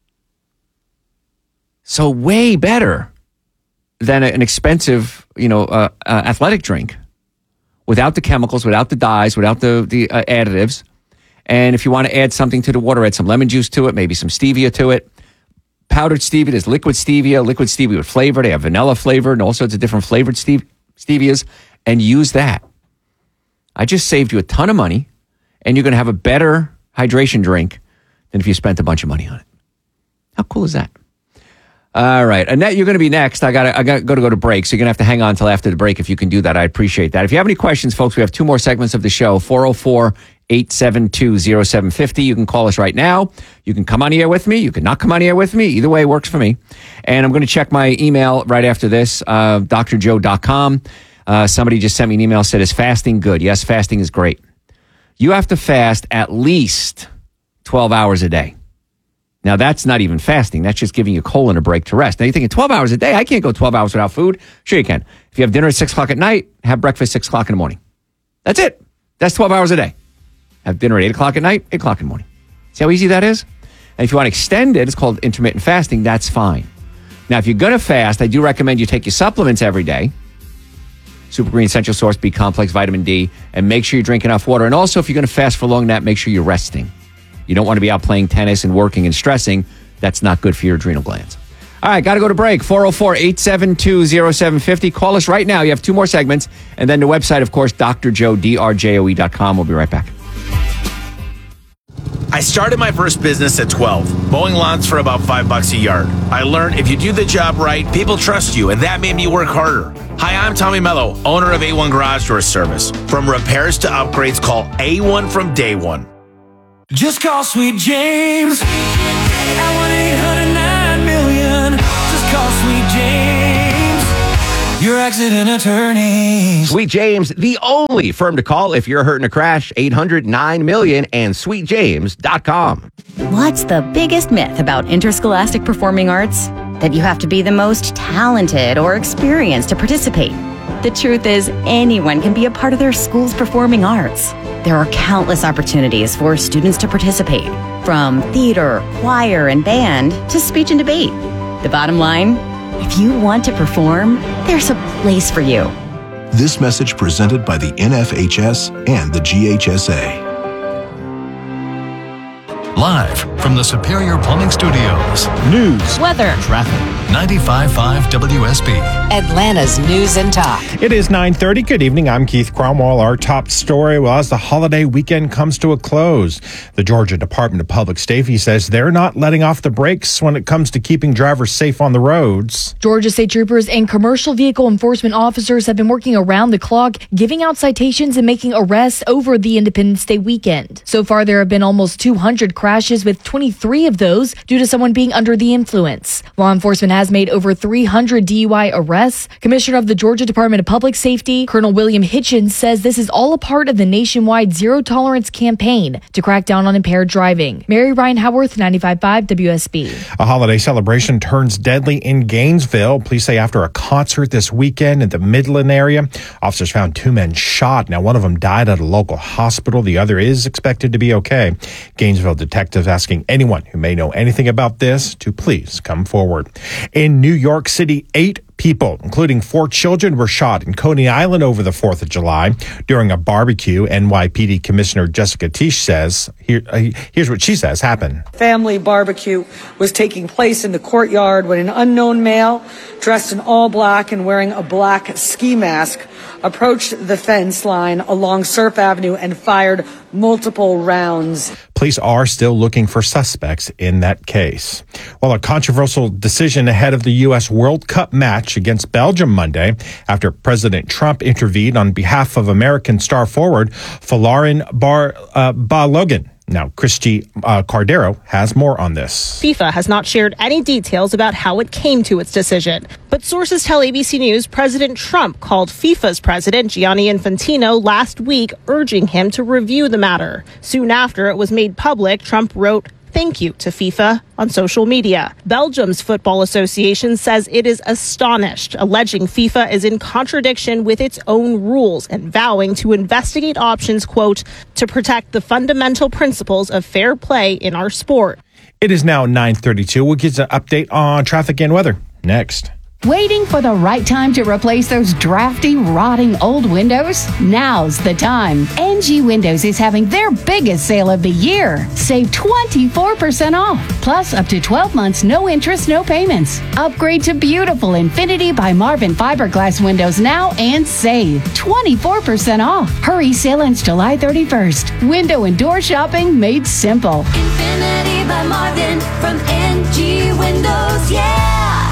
So way better than an expensive, athletic drink without the chemicals, without the dyes, without the additives. And if you want to add something to the water, add some lemon juice to it, maybe some stevia to it. Powdered stevia, there's liquid stevia with flavor. They have vanilla flavor and all sorts of different flavored stevias, and use that. I just saved you a ton of money. And you're going to have a better hydration drink than if you spent a bunch of money on it. How cool is that? All right. Annette, you're going to be next. I got to go to break, so you're going to have to hang on until after the break if you can do that. I appreciate that. If you have any questions, folks, we have 2 more segments of the show, 404-872-0750. You can call us right now. You can come on the air with me. You can not come on the air with me. Either way works for me. And I'm going to check my email right after this, drjoe.com. Somebody just sent me an email, said, is fasting good? Yes, fasting is great. You have to fast at least 12 hours a day. Now, that's not even fasting. That's just giving your colon a break to rest. Now, you're thinking 12 hours a day? I can't go 12 hours without food. Sure you can. If you have dinner at 6 o'clock at night, have breakfast 6 o'clock in the morning. That's it. That's 12 hours a day. Have dinner at 8 o'clock at night, 8 o'clock in the morning. See how easy that is? And if you want to extend it, it's called intermittent fasting. That's fine. Now, if you're going to fast, I do recommend you take your supplements every day. Super Green Essential Source B Complex, vitamin D, and make sure you drink enough water. And also, if you're going to fast for long than that, make sure you're resting. You don't want to be out playing tennis and working and stressing. That's not good for your adrenal glands. All right, got to go to break. 404-872-0750. Call us right now. You have 2 more segments. And then the website, of course, drjoe.com. We'll be right back. I started my first business at 12, mowing lawns for about $5 a yard. I learned if you do the job right, people trust you, and that made me work harder. Hi, I'm Tommy Mello, owner of A1 Garage Door Service. From repairs to upgrades, call A1 from day one. Just call Sweet James at 1-800-9-million. Just call Sweet James, your accident attorney. Sweet James, the only firm to call if you're hurt in a crash. 800-9-million and sweetjames.com. What's the biggest myth about interscholastic performing arts? That you have to be the most talented or experienced to participate. The truth is, anyone can be a part of their school's performing arts. There are countless opportunities for students to participate, from theater, choir, and band to speech and debate. The bottom line, if you want to perform, there's a place for you. This message presented by the NFHS and the GHSA. Live from the Superior Plumbing Studios. News, weather, traffic. 95.5 WSB. Atlanta's News and Talk. It is 9:30. Good evening. I'm Keith Cromwell. Our top story, well, as the holiday weekend comes to a close, the Georgia Department of Public Safety says they're not letting off the brakes when it comes to keeping drivers safe on the roads. Georgia State Troopers and commercial vehicle enforcement officers have been working around the clock, giving out citations and making arrests over the Independence Day weekend. So far, there have been almost 200 crashes, with 23 of those due to someone being under the influence. Law enforcement has made over 300 DUI arrests. Commissioner of the Georgia Department of Public Safety, Colonel William Hitchens, says this is all a part of the nationwide zero tolerance campaign to crack down on impaired driving. Mary Ryan Howarth, 95.5 WSB. A holiday celebration turns deadly in Gainesville. Police say after a concert this weekend in the Midland area, officers found 2 men shot. Now, one of them died at a local hospital. The other is expected to be okay. Gainesville detectives asking anyone who may know anything about this to please come forward. In New York City, 8 people, including 4 children, were shot in Coney Island over the 4th of July during a barbecue. NYPD Commissioner Jessica Tisch says, here's what she says happened. Family barbecue was taking place in the courtyard when an unknown male, dressed in all black and wearing a black ski mask, approached the fence line along Surf Avenue and fired multiple rounds. Police are still looking for suspects in that case. Well, a controversial decision ahead of the U.S. World Cup match against Belgium Monday after President Trump intervened on behalf of American star forward Folarin Balogun. Now, Christy Cardero has more on this. FIFA has not shared any details about how it came to its decision. But sources tell ABC News President Trump called FIFA's president, Gianni Infantino, last week, urging him to review the matter. Soon after it was made public, Trump wrote, "Thank you" to FIFA on social media. Belgium's Football Association says it is astonished, alleging FIFA is in contradiction with its own rules and vowing to investigate options, quote, to protect the fundamental principles of fair play in our sport. It is now 9:32. We'll get an update on traffic and weather next. Waiting for the right time to replace those drafty, rotting old windows? Now's the time. NG Windows is having their biggest sale of the year. Save 24% off. Plus, up to 12 months, no interest, no payments. Upgrade to beautiful Infinity by Marvin fiberglass windows now and save 24% off. Hurry, sale ends July 31st. Window and door shopping made simple. Infinity by Marvin from NG Windows, yeah!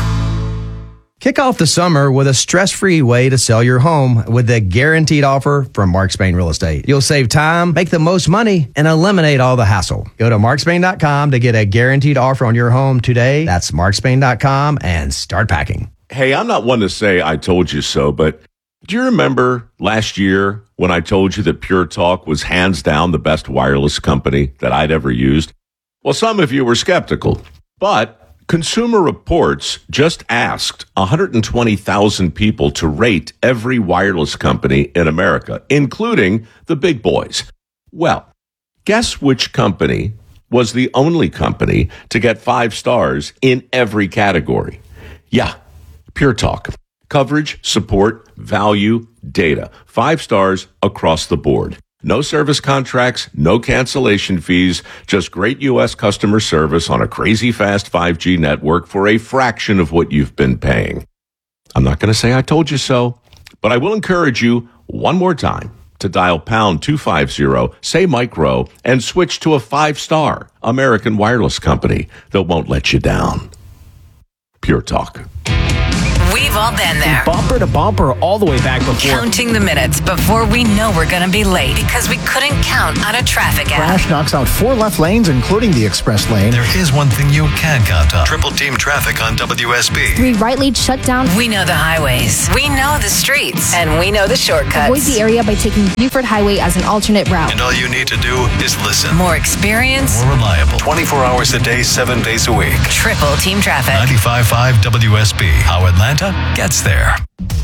Kick off the summer with a stress-free way to sell your home with the guaranteed offer from Mark Spain Real Estate. You'll save time, make the most money, and eliminate all the hassle. Go to markspain.com to get a guaranteed offer on your home today. That's markspain.com and start packing. Hey, I'm not one to say I told you so, but do you remember last year when I told you that Pure Talk was hands down the best wireless company that I'd ever used? Well, some of you were skeptical, but Consumer Reports just asked 120,000 people to rate every wireless company in America, including the big boys. Well, guess which company was the only company to get 5 stars in every category? Yeah, Pure Talk. Coverage, support, value, data. 5 stars across the board. No service contracts, no cancellation fees, just great U.S. customer service on a crazy fast 5G network for a fraction of what you've been paying. I'm not going to say I told you so, but I will encourage you one more time to dial pound 250, say micro, and switch to a 5-star American wireless company that won't let you down. Pure Talk. We've all been there. Bumper to bumper all the way back before. Counting the minutes before we know we're going to be late because we couldn't count on a traffic app. Crash knocks out 4 left lanes, including the express lane. There is one thing you can count on. Triple team traffic on WSB. 3 right lanes shut down. We know the highways. We know the streets. And we know the shortcuts. Avoid the area by taking Buford Highway as an alternate route. And all you need to do is listen. More experience. More reliable. 24 hours a day, 7 days a week. Triple team traffic. 95.5 WSB. How Atlanta gets there.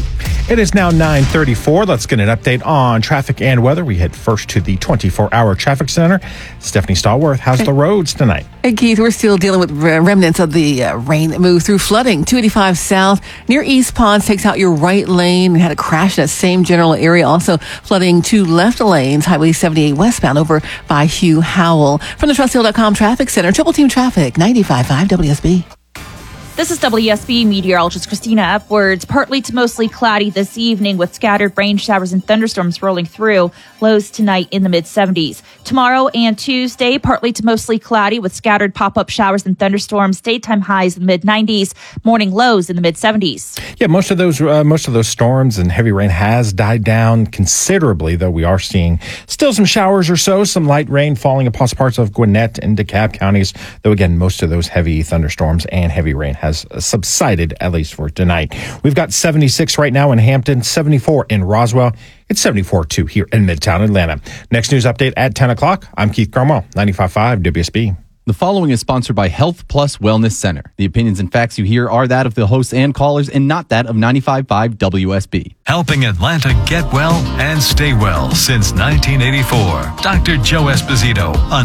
It is now 9:34. Let's get an update on traffic and weather. We head first to the 24-hour traffic center. Stephanie Stallworth, how's the roads tonight? Hey, Keith, we're still dealing with remnants of the rain that moved through flooding. 285 south near East Ponds takes out your right lane and had a crash in that same general area. Also flooding 2 left lanes, Highway 78 westbound over by Hugh Howell. From the TrustHill.com Traffic Center, Triple Team Traffic, 95.5 WSB. This is WSB meteorologist Christina Upwards. Partly to mostly cloudy this evening with scattered rain showers and thunderstorms rolling through. Lows tonight in the mid-70s. Tomorrow and Tuesday, partly to mostly cloudy with scattered pop-up showers and thunderstorms. Daytime highs in the mid-90s. Morning lows in the mid-70s. Yeah, most of those storms and heavy rain has died down considerably, though we are seeing still some showers or so, some light rain falling upon parts of Gwinnett and DeKalb counties. Though again, most of those heavy thunderstorms and heavy rain has subsided, at least for tonight. We've got 76 right now in Hampton, 74 in Roswell. It's 74 too here in Midtown Atlanta. Next news update at 10 o'clock. I'm Keith Cromwell, 95.5 WSB. The following is sponsored by Health Plus Wellness Center. The opinions and facts you hear are that of the hosts and callers and not that of 95.5 WSB. Helping Atlanta get well and stay well since 1984. Dr. Joe Esposito on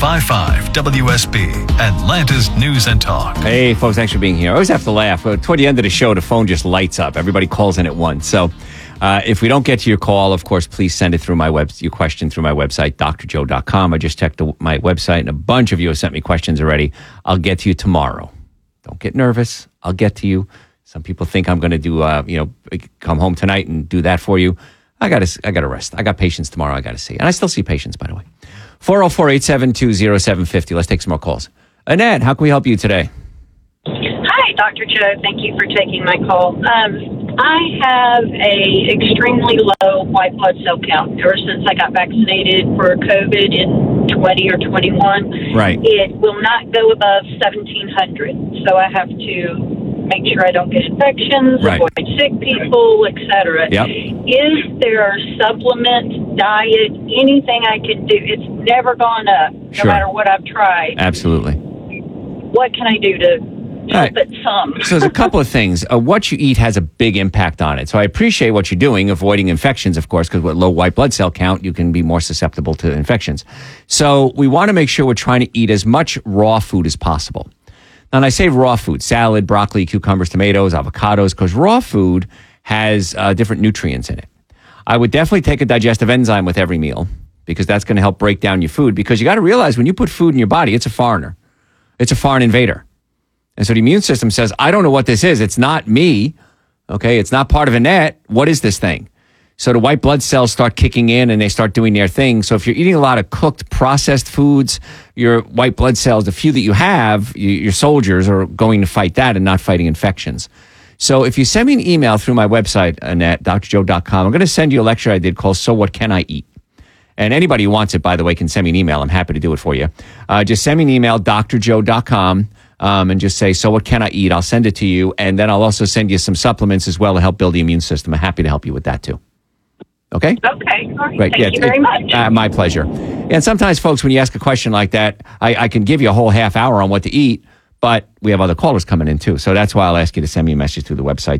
95.5 WSB, Atlanta's News and Talk. Hey, folks, thanks for being here. I always have to laugh. Toward the end of the show, the phone just lights up. Everybody calls in at once. So if we don't get to your call, of course, please send it through your question through my website, drjoe.com. I just checked my website, and a bunch of you have sent me questions already. I'll get to you tomorrow. Don't get nervous. I'll get to you. Some people think I'm going to do, come home tonight and do that for you. I got to rest. I got patients tomorrow. I got to see. And I still see patients, by the way. 404-872-0750. Let's take some more calls. Annette, how can we help you today? Hi, Dr. Joe. Thank you for taking my call. I have a extremely low white blood cell count ever since I got vaccinated for COVID in 20 or 21. Right. It will not go above 1,700. So I have to make sure I don't get infections, right, avoid sick people, etc. Yep. Is there a supplement, diet, anything I can do? It's never gone up, no Sure. matter what I've tried. Absolutely. What can I do to help it some? So there's a couple of things. What you eat has a big impact on it. So I appreciate what you're doing, avoiding infections, of course, because with low white blood cell count, you can be more susceptible to infections. So we want to make sure we're trying to eat as much raw food as possible. Now, and I say raw food, salad, broccoli, cucumbers, tomatoes, avocados, because raw food has different nutrients in it. I would definitely take a digestive enzyme with every meal because that's going to help break down your food, because you got to realize when you put food in your body, it's a foreigner. It's a foreign invader. And so the immune system says, I don't know what this is. It's not me. Okay. It's not part of Annette. What is this thing? So the white blood cells start kicking in and they start doing their thing. So if you're eating a lot of cooked, processed foods, your white blood cells, the few that you have, your soldiers are going to fight that and not fighting infections. So if you send me an email through my website, Annette, drjoe.com, I'm going to send you a lecture I did called So What Can I Eat? And anybody who wants it, by the way, can send me an email. I'm happy to do it for you. Just send me an email, drjoe.com, and just say, so what can I eat? I'll send it to you. And then I'll also send you some supplements as well to help build the immune system. I'm happy to help you with that too. Okay? Okay. All right. Great. Thank you very much. My pleasure. And sometimes, folks, when you ask a question like that, I can give you a whole half hour on what to eat, but we have other callers coming in too. So that's why I'll ask you to send me a message through the website,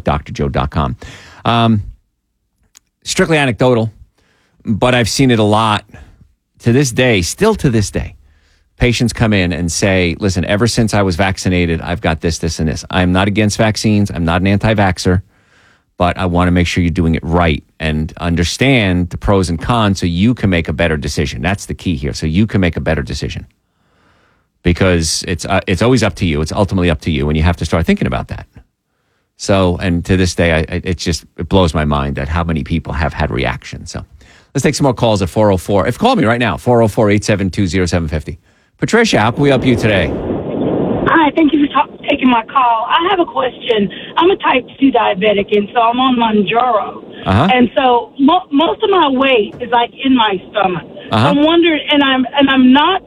drjoe.com. Strictly anecdotal, but I've seen it a lot to this day, still to this day. Patients come in and say, listen, ever since I was vaccinated, I've got this, this, and this. I'm not against vaccines. I'm not an anti-vaxxer. but I want to make sure you're doing it right and understand the pros and cons so you can make a better decision. That's the key here. So you can make a better decision, because it's always up to you. It's ultimately up to you, and you have to start thinking about that. So, and to this day, it blows my mind that how many people have had reactions. So let's take some more calls at 404. If call me right now, 404-872-0750. Patricia, how can we help you today? Hi, thank you for taking my call. I have a question. I'm a type 2 diabetic, and so I'm on Mounjaro. And so most of my weight is like in my stomach. I'm wondering, and I'm not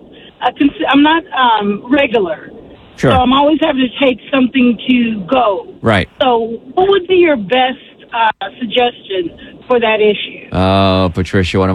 regular. Sure. So I'm always having to take something to go. Right. So what would be your best suggestion for that issue? Oh, Patricia, one of